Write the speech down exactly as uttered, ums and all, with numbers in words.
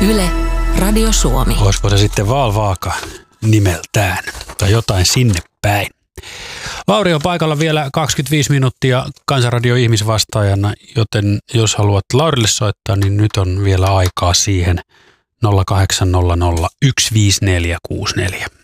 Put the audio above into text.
Yle, Radio Suomi. Olisiko se sitten Valvaaka nimeltään tai jotain sinne päin. Lauri on paikalla vielä kaksikymmentäviisi minuuttia Kansanradio ihmisvastaajana, joten jos haluat Laurille soittaa, niin nyt on vielä aikaa siihen nolla kahdeksan nolla nolla yksi viisi neljä kuusi neljä.